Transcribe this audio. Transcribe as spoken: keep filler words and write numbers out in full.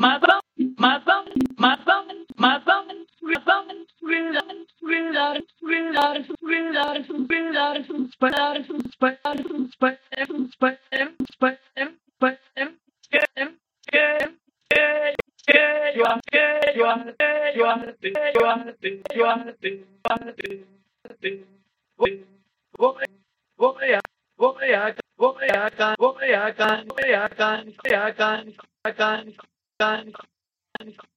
my bum, my bum, my bum, my bum, my bum, real, real, real, real, real, real, spam, spam, spam, spam, spam, spam, scam, scam. You are, you are, you are, you are, you are, you are, boy, boy, boy, boy, I can't, boy, I can't, boy, I can't, boy, I can't, I can't, can't, can't.